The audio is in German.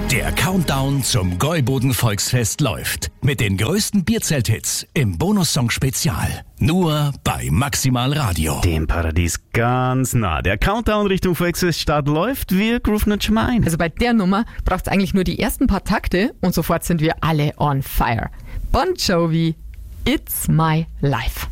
Der Countdown zum Gäuboden Volksfest läuft. Mit den größten Bierzelt-Hits im Bonussong-Spezial. Nur bei Maximal Radio. Dem Paradies ganz nah. Der Countdown Richtung Volksfeststart läuft. Wir grooven uns schon mal ein. Also bei der Nummer braucht es eigentlich nur die ersten paar Takte und sofort sind wir alle on fire. Bon Jovi, It's My Life.